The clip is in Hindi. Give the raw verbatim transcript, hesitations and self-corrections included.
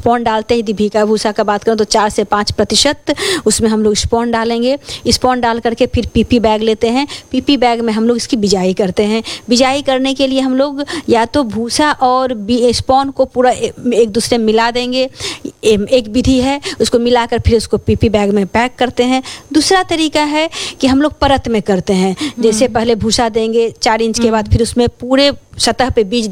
स्पॉन डालते हैं, यदि भीगा भूसा का बात करें तो चार से पाँच प्रतिशत उसमें हम लोग स्पॉन डालेंगे। स्पॉन डाल करके फिर पीपी बैग लेते हैं, पीपी बैग में हम लोग इसकी बिजाई करते हैं। बिजाई करने के लिए हम लोग या तो भूसा और स्पॉन को पूरा एक दूसरे में मिला देंगे, एक विधि है, उसको मिलाकर फिर उसको पीपी बैग में पैक करते हैं। दूसरा तरीका है कि हम लोग परत में करते हैं, जैसे पहले भूसा देंगे चार इंच के बाद फिर उसमें पूरे सतह पे बीज